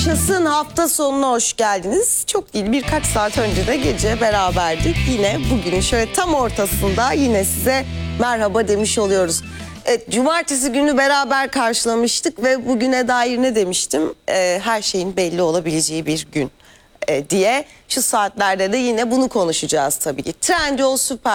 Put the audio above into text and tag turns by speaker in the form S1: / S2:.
S1: Yaşasın hafta sonuna hoş geldiniz. Çok değil, birkaç saat önce de gece beraberdik. Yine bugünün şöyle tam ortasında yine size merhaba demiş oluyoruz. Evet, cumartesi günü beraber karşılamıştık ve bugüne dair ne demiştim? Her şeyin belli olabileceği bir gün diye. Şu saatlerde de yine bunu konuşacağız tabii ki. Trendyol Süper